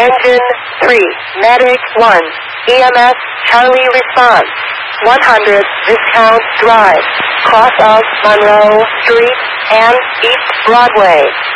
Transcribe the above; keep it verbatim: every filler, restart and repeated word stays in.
Engine three, Medic one, E M S Charlie response, one hundred Viscount Drive, cross of Monroe Street and East Broadway.